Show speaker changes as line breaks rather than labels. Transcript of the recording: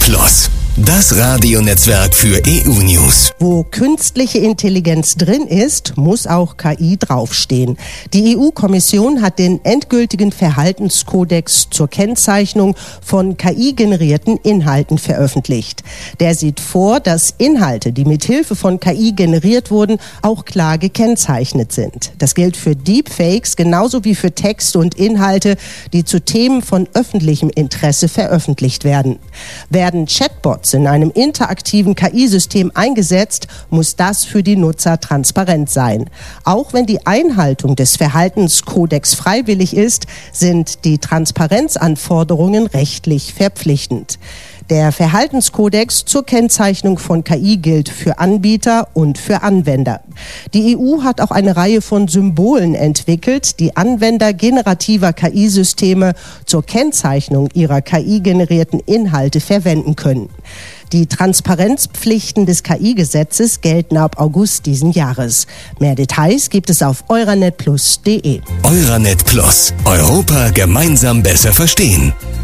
Plus, das Radionetzwerk für EU-News.
Wo künstliche Intelligenz drin ist, muss auch KI draufstehen. Die EU-Kommission hat den endgültigen Verhaltenskodex zur Kennzeichnung von KI-generierten Inhalten veröffentlicht. Der sieht vor, dass Inhalte, die mit Hilfe von KI generiert wurden, auch klar gekennzeichnet sind. Das gilt für Deepfakes genauso wie für Texte und Inhalte, die zu Themen von öffentlichem Interesse veröffentlicht werden. Werden Chatbots in einem interaktiven KI-System eingesetzt, muss das für die Nutzer transparent sein. Auch wenn die Einhaltung des Verhaltenskodex freiwillig ist, sind die Transparenzanforderungen rechtlich verpflichtend. Der Verhaltenskodex zur Kennzeichnung von KI gilt für Anbieter und für Anwender. Die EU hat auch eine Reihe von Symbolen entwickelt, die Anwender generativer KI-Systeme zur Kennzeichnung ihrer KI-generierten Inhalte verwenden können. Die Transparenzpflichten des KI-Gesetzes gelten ab August diesen Jahres. Mehr Details gibt es auf euranetplus.de.
Euranet Plus. Europa gemeinsam besser verstehen.